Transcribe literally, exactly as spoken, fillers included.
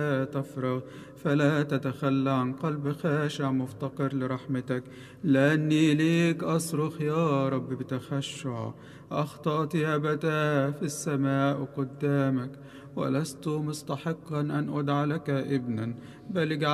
تفرغ، فلا تتخلى عن قلب خاشع مفتقر لرحمتك، لأني ليك أصرخ يا رب بتخشع. أخطأت يا أبتاه في السماء قدامك، ولست مستحقا أن أدعى لك ابنا، بل اجعل